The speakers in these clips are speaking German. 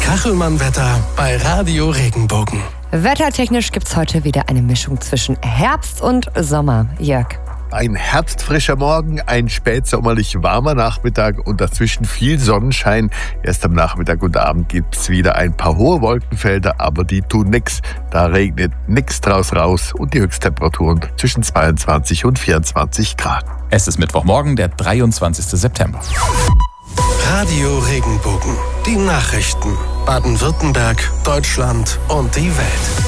Kachelmann-Wetter bei Radio Regenbogen. Wettertechnisch gibt's heute wieder eine Mischung zwischen Herbst und Sommer. Jörg. Ein herbstfrischer Morgen, ein spätsommerlich warmer Nachmittag und dazwischen viel Sonnenschein. Erst am Nachmittag und Abend gibt's wieder ein paar hohe Wolkenfelder, aber die tun nix. Da regnet nix draus raus und die Höchsttemperaturen zwischen 22 und 24 Grad. Es ist Mittwochmorgen, der 23. September. Radio Regenbogen. Die Nachrichten. Baden-Württemberg, Deutschland und die Welt.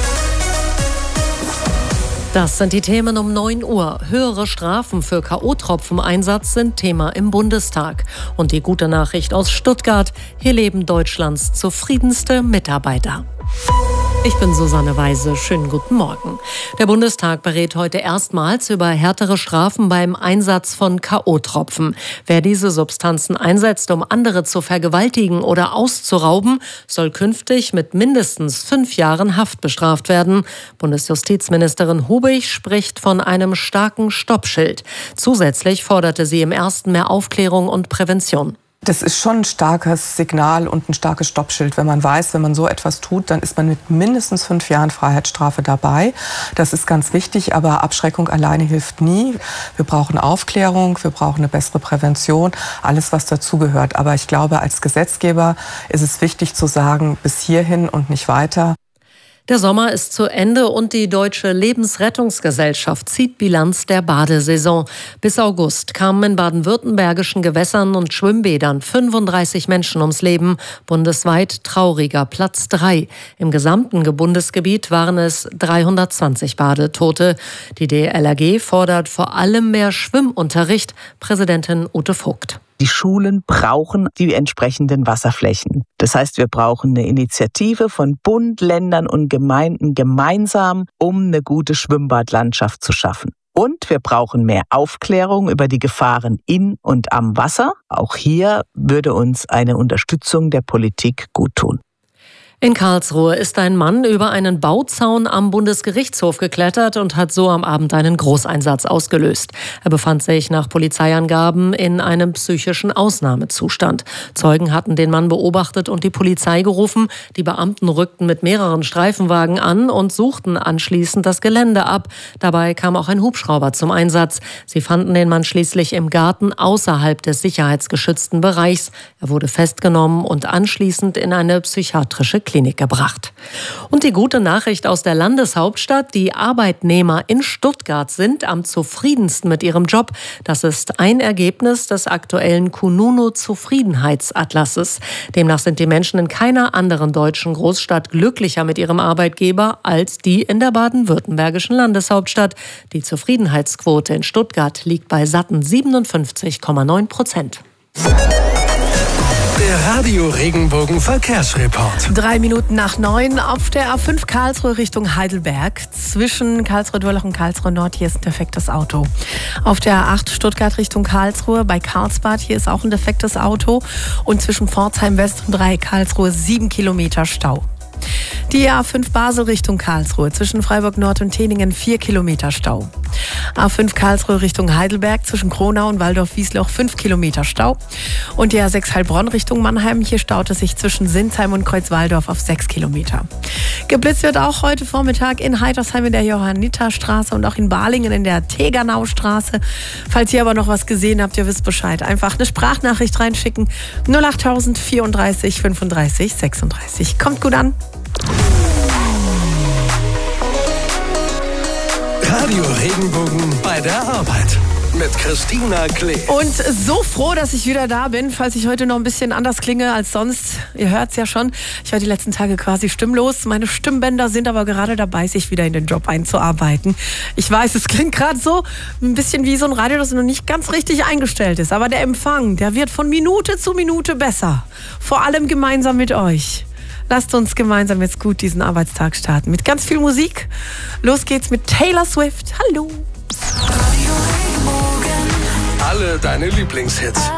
Das sind die Themen um 9 Uhr. Höhere Strafen für K.O.-Tropfen-Einsatz sind Thema im Bundestag. Und die gute Nachricht aus Stuttgart: Hier leben Deutschlands zufriedenste Mitarbeiter. Ich bin Susanne Weise. Schönen guten Morgen. Der Bundestag berät heute erstmals über härtere Strafen beim Einsatz von K.O.-Tropfen. Wer diese Substanzen einsetzt, um andere zu vergewaltigen oder auszurauben, soll künftig mit mindestens 5 Jahren Haft bestraft werden. Bundesjustizministerin Hubig spricht von einem starken Stoppschild. Zusätzlich forderte sie im ersten mehr Aufklärung und Prävention. Das ist schon ein starkes Signal und ein starkes Stoppschild. Wenn man weiß, wenn man so etwas tut, dann ist man mit mindestens 5 Jahren Freiheitsstrafe dabei. Das ist ganz wichtig, aber Abschreckung alleine hilft nie. Wir brauchen Aufklärung, wir brauchen eine bessere Prävention, alles, was dazugehört. Aber ich glaube, als Gesetzgeber ist es wichtig zu sagen, bis hierhin und nicht weiter. Der Sommer ist zu Ende und die Deutsche Lebensrettungsgesellschaft zieht Bilanz der Badesaison. Bis August kamen in baden-württembergischen Gewässern und Schwimmbädern 35 Menschen ums Leben. Bundesweit trauriger Platz 3. Im gesamten Bundesgebiet waren es 320 Badetote. Die DLRG fordert vor allem mehr Schwimmunterricht. Präsidentin Ute Vogt. Die Schulen brauchen die entsprechenden Wasserflächen. Das heißt, wir brauchen eine Initiative von Bund, Ländern und Gemeinden gemeinsam, um eine gute Schwimmbadlandschaft zu schaffen. Und wir brauchen mehr Aufklärung über die Gefahren in und am Wasser. Auch hier würde uns eine Unterstützung der Politik gut tun. In Karlsruhe ist ein Mann über einen Bauzaun am Bundesgerichtshof geklettert und hat so am Abend einen Großeinsatz ausgelöst. Er befand sich nach Polizeiangaben in einem psychischen Ausnahmezustand. Zeugen hatten den Mann beobachtet und die Polizei gerufen. Die Beamten rückten mit mehreren Streifenwagen an und suchten anschließend das Gelände ab. Dabei kam auch ein Hubschrauber zum Einsatz. Sie fanden den Mann schließlich im Garten außerhalb des sicherheitsgeschützten Bereichs. Er wurde festgenommen und anschließend in eine psychiatrische Klinik gebracht. Und die gute Nachricht aus der Landeshauptstadt: Die Arbeitnehmer in Stuttgart sind am zufriedensten mit ihrem Job. Das ist ein Ergebnis des aktuellen Kununu-Zufriedenheitsatlasses. Demnach sind die Menschen in keiner anderen deutschen Großstadt glücklicher mit ihrem Arbeitgeber als die in der baden-württembergischen Landeshauptstadt. Die Zufriedenheitsquote in Stuttgart liegt bei satten 57,9%. Der Radio Regenbogen Verkehrsreport. 3 Minuten nach 9 auf der A5 Karlsruhe Richtung Heidelberg. Zwischen Karlsruhe-Durlach und Karlsruhe Nord, hier ist ein defektes Auto. Auf der A8 Stuttgart Richtung Karlsruhe bei Karlsbad, hier ist auch ein defektes Auto. Und zwischen Pforzheim West und 3 Karlsruhe 7 Kilometer Stau. Die A5 Basel Richtung Karlsruhe, zwischen Freiburg Nord und Teningen 4 Kilometer Stau. A5 Karlsruhe Richtung Heidelberg, zwischen Kronau und Waldorf-Wiesloch 5 Kilometer Stau. Und die A6 Heilbronn Richtung Mannheim, hier staut es sich zwischen Sinsheim und Kreuzwaldorf auf 6 Kilometer. Geblitzt wird auch heute Vormittag in Heitersheim in der Johanniterstraße und auch in Balingen in der Tegernaustraße. Falls ihr aber noch was gesehen habt, ihr wisst Bescheid. Einfach eine Sprachnachricht reinschicken. 08000 34 35 36. Kommt gut an. Radio Regenbogen bei der Arbeit mit Christina Klee. Und so froh, dass ich wieder da bin, falls ich heute noch ein bisschen anders klinge als sonst. Ihr hört es ja schon. Ich war die letzten Tage quasi stimmlos. Meine Stimmbänder sind aber gerade dabei, sich wieder in den Job einzuarbeiten. Ich weiß, es klingt gerade so ein bisschen wie so ein Radio, das noch nicht ganz richtig eingestellt ist. Aber der Empfang, der wird von Minute zu Minute besser. Vor allem gemeinsam mit euch. Lasst uns gemeinsam jetzt gut diesen Arbeitstag starten. Mit ganz viel Musik. Los geht's mit Taylor Swift. Hallo. Alle deine Lieblingshits.